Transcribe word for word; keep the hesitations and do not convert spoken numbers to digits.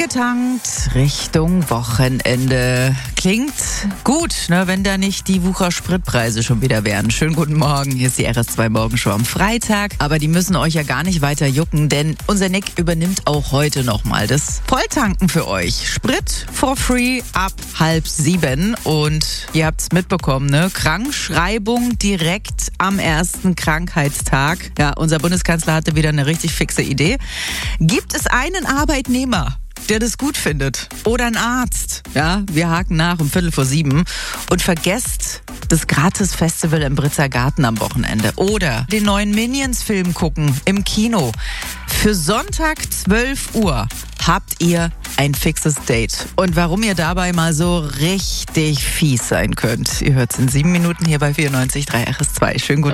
Vollgetankt Richtung Wochenende. Klingt gut, ne, wenn da nicht die Wucher-Spritpreise schon wieder wären. Schönen guten Morgen, hier ist die R S zwei Morgenshow am Freitag. Aber die müssen euch ja gar nicht weiter jucken, denn unser Nick übernimmt auch heute nochmal das Volltanken für euch. Sprit for free ab halb sieben. Und ihr habt's mitbekommen, ne? Krankschreibung direkt am ersten Krankheitstag. Ja, unser Bundeskanzler hatte wieder eine richtig fixe Idee. Gibt es einen Arbeitnehmer, der das gut findet, oder ein Arzt? Ja, wir haken nach um Viertel vor sieben und vergesst das Gratis-Festival im Britzer Garten am Wochenende oder den neuen Minions-Film gucken im Kino. Für Sonntag zwölf Uhr habt ihr ein fixes Date. Und warum ihr dabei mal so richtig fies sein könnt, ihr hört's in sieben Minuten hier bei vierundneunzig Komma drei R S zwei. Schönen guten